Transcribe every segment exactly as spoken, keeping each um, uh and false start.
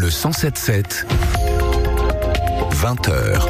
Le cent sept sept, vingt heures.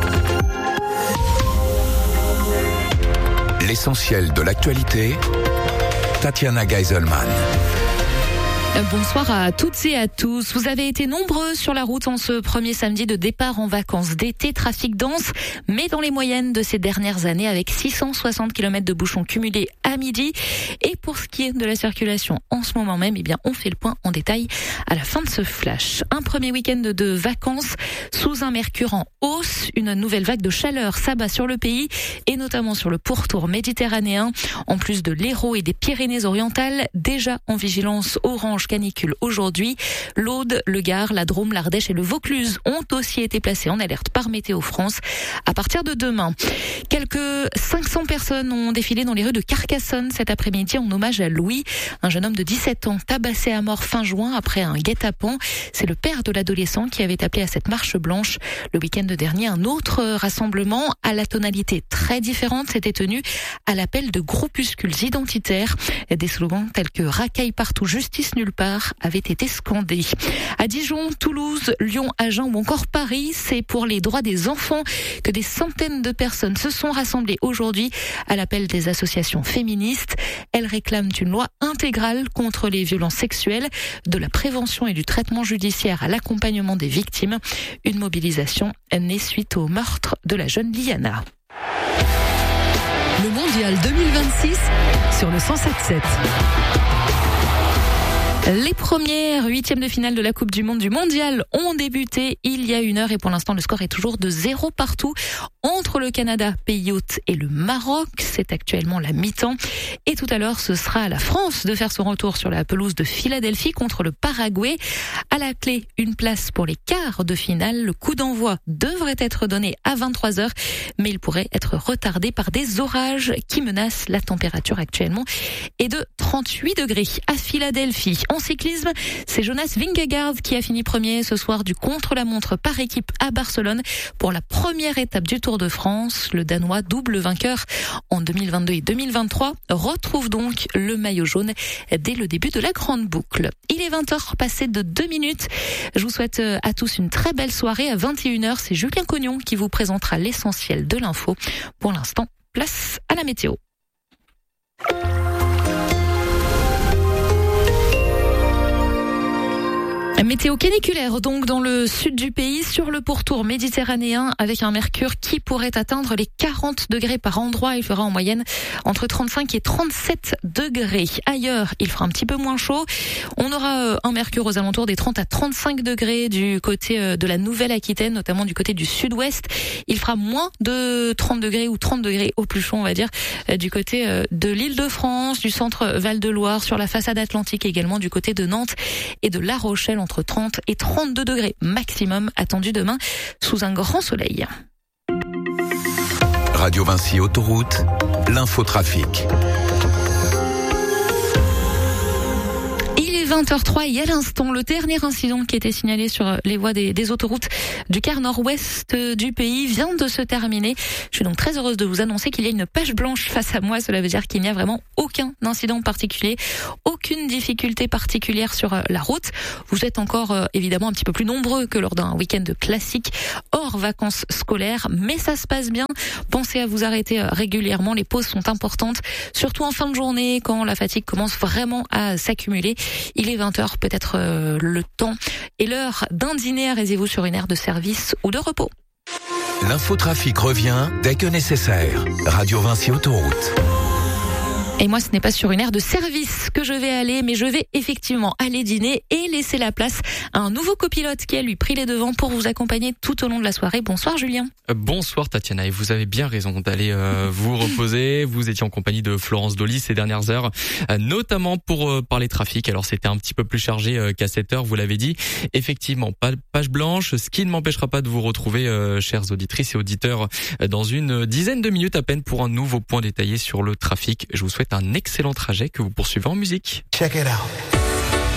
L'essentiel de l'actualité, Tatiana Geiselman. Bonsoir à toutes et à tous. Vous avez été nombreux sur la route en ce premier samedi de départ en vacances d'été. Trafic dense, mais dans les moyennes de ces dernières années avec six cent soixante kilomètres de bouchons cumulés à midi. Et pour ce qui est de la circulation en ce moment même, eh bien, on fait le point en détail à la fin de ce flash. Un premier week-end de vacances sous un mercure en hausse. Une nouvelle vague de chaleur s'abat sur le pays et notamment sur le pourtour méditerranéen. En plus de l'Hérault et des Pyrénées-Orientales, déjà en vigilance orange canicule aujourd'hui. L'Aude, le Gard, la Drôme, l'Ardèche et le Vaucluse ont aussi été placés en alerte par Météo France à partir de demain. Quelques cinq cents personnes ont défilé dans les rues de Carcassonne cet après-midi en hommage à Louis, un jeune homme de dix-sept ans tabassé à mort fin juin après un guet-apens. C'est le père de l'adolescent qui avait appelé à cette marche blanche. Le week-end dernier, un autre rassemblement à la tonalité très différente s'était tenu à l'appel de groupuscules identitaires. Des slogans tels que « Racaille partout, justice nulle part » avaient été scandés. À Dijon, Toulouse, Lyon, Agen ou encore Paris, c'est pour les droits des enfants que des centaines de personnes se sont rassemblées aujourd'hui à l'appel des associations féministes. Elles réclament une loi intégrale contre les violences sexuelles, de la prévention et du traitement judiciaire à l'accompagnement des victimes. Une mobilisation née suite au meurtre de la jeune Liana. Le mondial deux mille vingt-six sur le cent sept sept. Les premières huitièmes de finale de la Coupe du Monde du Mondial ont débuté il y a une heure et pour l'instant le score est toujours de zéro partout entre le Canada, pays hôte, et le Maroc. C'est actuellement la mi-temps. Et tout à l'heure, ce sera à la France de faire son retour sur la pelouse de Philadelphie contre le Paraguay. À la clé, une place pour les quarts de finale. Le coup d'envoi devrait être donné à vingt-trois heures, mais il pourrait être retardé par des orages qui menacent. La température actuellement est de trente-huit degrés à Philadelphie. En cyclisme, c'est Jonas Vingegaard qui a fini premier ce soir du contre-la-montre par équipe à Barcelone pour la première étape du Tour de France. Le Danois, double vainqueur en deux mille vingt-deux et deux mille vingt-trois, retrouve donc le maillot jaune dès le début de la grande boucle. Il est vingt heures passées de deux minutes. Je vous souhaite à tous une très belle soirée. À vingt et une heures, c'est Julien Cognon qui vous présentera l'essentiel de l'info. Pour l'instant, place à la météo. Météo caniculaire donc dans le sud du pays, sur le pourtour méditerranéen, avec un mercure qui pourrait atteindre les quarante degrés par endroit. Il fera en moyenne entre trente-cinq et trente-sept degrés. Ailleurs, il fera un petit peu moins chaud. On aura un mercure aux alentours des trente à trente-cinq degrés du côté de la Nouvelle-Aquitaine, notamment du côté du sud-ouest. Il fera moins de trente degrés ou trente degrés au plus chaud, on va dire, du côté de l'Île-de-France, du centre Val-de-Loire, sur la façade atlantique également, du côté de Nantes et de La Rochelle, entre trente et trente-deux degrés maximum attendu demain sous un grand soleil. Radio Vinci Autoroute, l'infotrafic. vingt heures trois et à l'instant, le dernier incident qui a été signalé sur les voies des, des autoroutes du quart nord-ouest du pays vient de se terminer. Je suis donc très heureuse de vous annoncer qu'il y a une page blanche face à moi. Cela veut dire qu'il n'y a vraiment aucun incident particulier, aucune difficulté particulière sur la route. Vous êtes encore euh, évidemment un petit peu plus nombreux que lors d'un week-end classique hors vacances scolaires, mais ça se passe bien. Pensez à vous arrêter régulièrement, les pauses sont importantes, surtout en fin de journée quand la fatigue commence vraiment à s'accumuler. Il est vingt heures, peut-être euh, le temps et l'heure d'un dîner. Arrêtez-vous sur une aire de service ou de repos. L'infotrafic revient dès que nécessaire. Radio Vinci Autoroute. Et moi, ce n'est pas sur une aire de service que je vais aller, mais je vais effectivement aller dîner et laisser la place à un nouveau copilote qui a lui pris les devants pour vous accompagner tout au long de la soirée. Bonsoir Julien. Euh, bonsoir Tatiana, et vous avez bien raison d'aller euh, vous reposer. Vous étiez en compagnie de Florence Dolly ces dernières heures, euh, notamment pour euh, parler trafic. Alors c'était un petit peu plus chargé euh, qu'à sept heures, vous l'avez dit. Effectivement, pas de page blanche, ce qui ne m'empêchera pas de vous retrouver, euh, chères auditrices et auditeurs, euh, dans une dizaine de minutes à peine pour un nouveau point détaillé sur le trafic. Je vous souhaite un excellent trajet que vous poursuivez en musique. Check it out.